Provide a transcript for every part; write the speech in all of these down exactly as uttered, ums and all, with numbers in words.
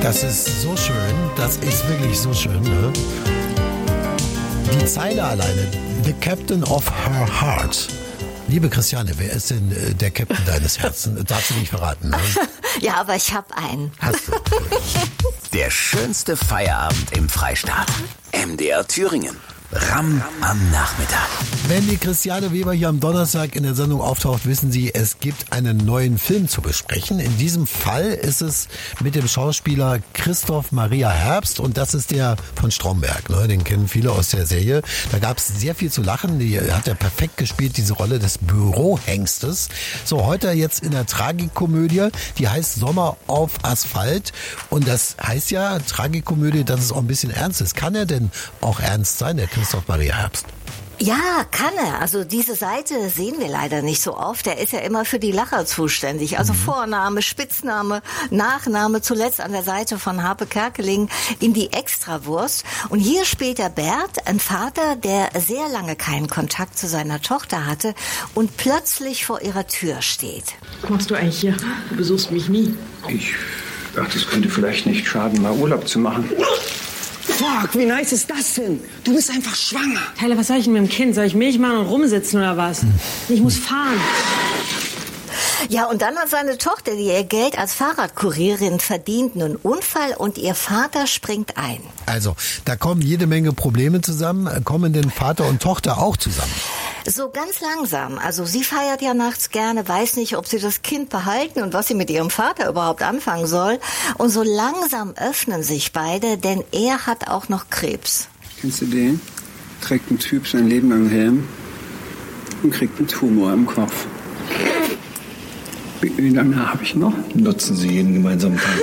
Das ist so schön, das ist wirklich so schön, ne? Die Zeile alleine, The Captain of Her Heart. Liebe Christiane, wer ist denn äh, der Captain deines Herzens? Darfst du nicht verraten, ne? Ja, aber ich habe einen. Hast du. Der schönste Feierabend im Freistaat. M D R Thüringen. Ram am Nachmittag. Wenn die Christiane Weber hier am Donnerstag in der Sendung auftaucht, wissen Sie, es gibt einen neuen Film zu besprechen. In diesem Fall ist es mit dem Schauspieler Christoph Maria Herbst und das ist der von Stromberg. Ne? Den kennen viele aus der Serie. Da gab es sehr viel zu lachen. Die hat er perfekt gespielt, diese Rolle des Bürohengstes. So, heute jetzt in der Tragikomödie, die heißt Sommer auf Asphalt. Und das heißt ja, Tragikomödie, dass es auch ein bisschen ernst ist. Kann er denn auch ernst sein, der Christoph Maria Herbst? Ja, kann er. Also diese Seite sehen wir leider nicht so oft. Er ist ja immer für die Lacher zuständig. Also mhm. Vorname, Spitzname, Nachname, zuletzt an der Seite von Harpe Kerkeling in die Extrawurst. Und hier spielt er Bert, ein Vater, der sehr lange keinen Kontakt zu seiner Tochter hatte und plötzlich vor ihrer Tür steht. Was machst du eigentlich hier? Du besuchst mich nie. Ich dachte, es könnte vielleicht nicht schaden, mal Urlaub zu machen. Fuck, wie nice ist das denn? Du bist einfach schwanger. Tyler, was soll ich denn mit dem Kind? Soll ich Milch machen und rumsitzen oder was? Ich muss fahren. Ja, und dann hat seine Tochter, die ihr Geld als Fahrradkurierin verdient, einen Unfall und ihr Vater springt ein. Also, da kommen jede Menge Probleme zusammen. Kommen denn Vater und Tochter auch zusammen? So ganz langsam. Also sie feiert ja nachts gerne, weiß nicht, ob sie das Kind behalten und was sie mit ihrem Vater überhaupt anfangen soll. Und so langsam öffnen sich beide, denn er hat auch noch Krebs. Kennst du den? Trägt ein Typ sein Leben am Helm und kriegt einen Tumor im Kopf. Wie lange habe ich noch? Nutzen Sie jeden gemeinsamen Tag.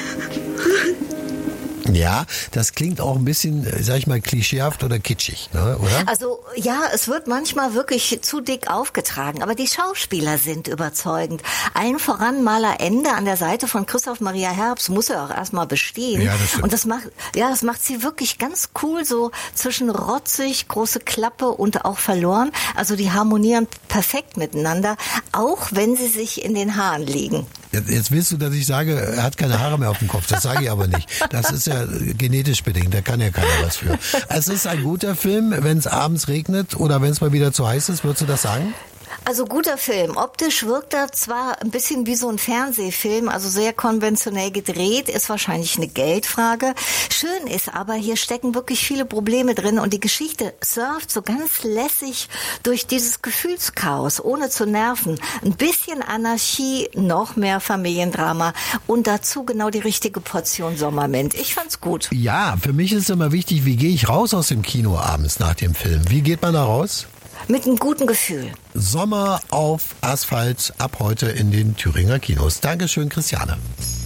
Ja, das klingt auch ein bisschen, sag ich mal, klischeehaft oder kitschig, ne, oder? Also ja, es wird manchmal wirklich zu dick aufgetragen, aber die Schauspieler sind überzeugend. Allen voran Maler Ende an der Seite von Christoph Maria Herbst muss er auch erstmal bestehen. Ja, das stimmt. Und das macht, ja, das macht sie wirklich ganz cool, so zwischen rotzig, große Klappe und auch verloren. Also die harmonieren perfekt miteinander, auch wenn sie sich in den Haaren liegen. Jetzt, jetzt willst du, dass ich sage, er hat keine Haare mehr auf dem Kopf. Das sage ich aber nicht. Das ist ja genetisch bedingt, da kann ja keiner was für. Es ist ein guter Film, wenn es abends regnet oder wenn es mal wieder zu heiß ist, würdest du das sagen? Also guter Film. Optisch wirkt er zwar ein bisschen wie so ein Fernsehfilm, also sehr konventionell gedreht, ist wahrscheinlich eine Geldfrage. Schön ist aber, hier stecken wirklich viele Probleme drin und die Geschichte surft so ganz lässig durch dieses Gefühlschaos, ohne zu nerven. Ein bisschen Anarchie, noch mehr Familiendrama und dazu genau die richtige Portion Sommermint. Ich fand's gut. Ja, für mich ist immer wichtig, wie gehe ich raus aus dem Kino abends nach dem Film? Wie geht man da raus? Mit einem guten Gefühl. Sommer auf Asphalt ab heute in den Thüringer Kinos. Dankeschön, Christiane.